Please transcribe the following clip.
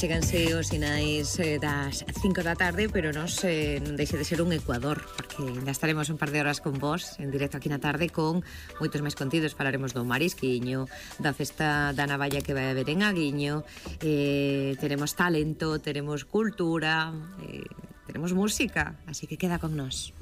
Chéganse os sinais das 5 da tarde, pero non deixe de ser un Ecuador, porque ainda estaremos un par de horas con vos en directo aquí na tarde con moitos máis contidos. Falaremos do marisquiño, da festa da navalla que vai haber en Aguiño, teremos talento, teremos cultura, teremos música, así que queda con nós.